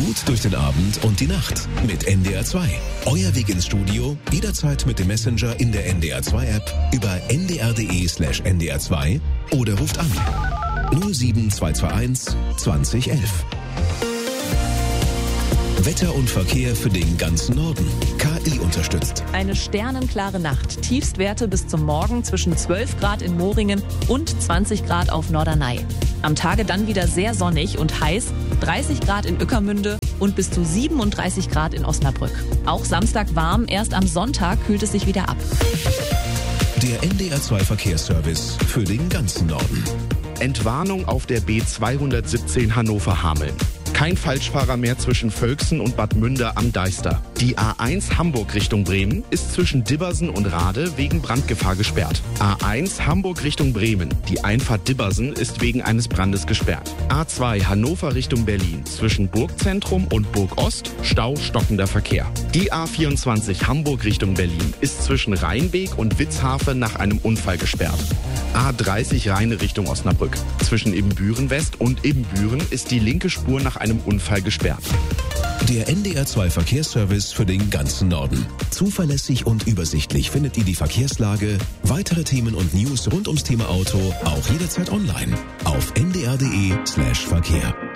Gut durch den Abend und die Nacht mit NDR 2. Euer Weg ins Studio, jederzeit mit dem Messenger in der NDR 2 App über ndr.de/NDR 2 oder ruft an 07221 2011. Wetter und Verkehr für den ganzen Norden. KI unterstützt. Eine sternenklare Nacht. Tiefstwerte bis zum Morgen zwischen 12 Grad in Moringen und 20 Grad auf Norderney. Am Tage dann wieder sehr sonnig und heiß. 30 Grad in Ueckermünde und bis zu 37 Grad in Osnabrück. Auch Samstag warm, erst am Sonntag kühlt es sich wieder ab. Der NDR 2 Verkehrsservice für den ganzen Norden. Entwarnung auf der B217 Hannover-Hameln. Kein Falschfahrer mehr zwischen Völksen und Bad Münder am Deister. Die A1 Hamburg Richtung Bremen ist zwischen Dibbersen und Rade wegen Brandgefahr gesperrt. A1 Hamburg Richtung Bremen. Die Einfahrt Dibbersen ist wegen eines Brandes gesperrt. A2 Hannover Richtung Berlin. Zwischen Burgzentrum und Burgost Stau, stockender Verkehr. Die A24 Hamburg Richtung Berlin ist zwischen Rheinbeek und Witzhafe nach einem Unfall gesperrt. A30 Rheine Richtung Osnabrück. Zwischen Ibbenbüren West und Ibbenbüren ist die linke Spur nach einem Unfall gesperrt. Der NDR 2 Verkehrsservice für den ganzen Norden. Zuverlässig und übersichtlich findet ihr die Verkehrslage, weitere Themen und News rund ums Thema Auto auch jederzeit online auf ndr.de/Verkehr.